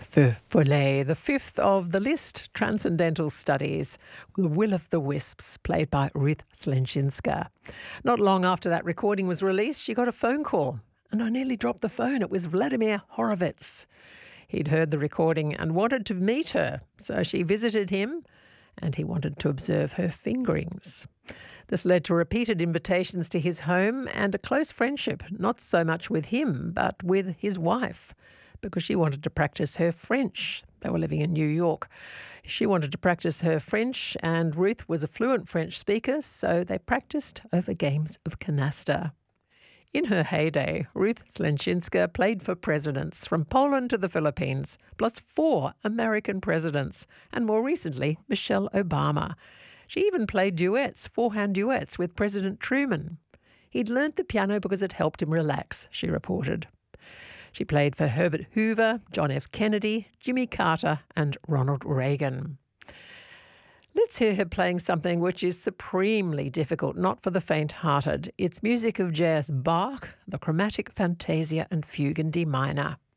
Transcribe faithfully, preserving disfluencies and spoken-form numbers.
Feu Follet, the fifth of the list, Transcendental Studies, The Will of the Wisps, played by Ruth Slenczynska. Not long after that recording was released, she got a phone call, and I nearly dropped the phone. It was Vladimir Horowitz. He'd heard the recording and wanted to meet her, so she visited him, and he wanted to observe her fingerings. This led to repeated invitations to his home and a close friendship, not so much with him, but with his wife, because she wanted to practice her French. They were living in New York. She wanted to practice her French, and Ruth was a fluent French speaker, so they practiced over games of canasta. In her heyday, Ruth Slenczynska played for presidents from Poland to the Philippines, plus four American presidents, and more recently, Michelle Obama. She even played duets, four-hand duets, with President Truman. He'd learnt the piano because it helped him relax, she reported. She played for Herbert Hoover, John F. Kennedy, Jimmy Carter, and Ronald Reagan. Let's hear her playing something which is supremely difficult, not for the faint-hearted. It's music of J S Bach, the Chromatic Fantasia and Fugue in D minor.